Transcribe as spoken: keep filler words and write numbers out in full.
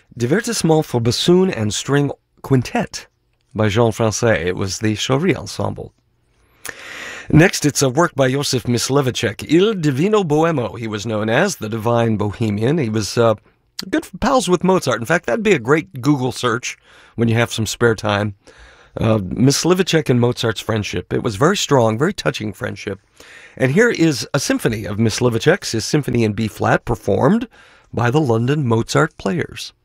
Divertissement for Bassoon and String Quintet by Jean Francais. It was the Chaury Ensemble. Next, it's a work by Josef Myslivacek, Il Divino Boemo. He was known as the Divine Bohemian. He was uh, good pals with Mozart. In fact, that'd be a great Google search when you have some spare time. Uh, Myslivacek and Mozart's friendship. It was very strong, very touching friendship. And here is a symphony of Myslivacek's, his Symphony in B-flat, performed by the London Mozart Players.